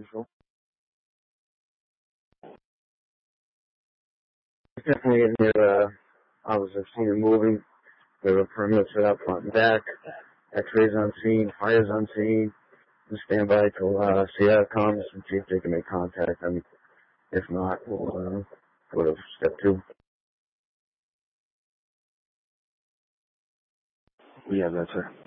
Sure. Definitely getting near officer senior moving. We have a perimeter set up front and back. X-rays on scene, fires on scene. We'll stand by till Sierra comes and see if they can make contact. And if not, we'll go to step 2. We have that, sir.